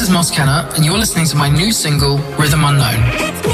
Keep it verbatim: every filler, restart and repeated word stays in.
Moss Kenner, and you're listening to my new single, Rhythm Unknown.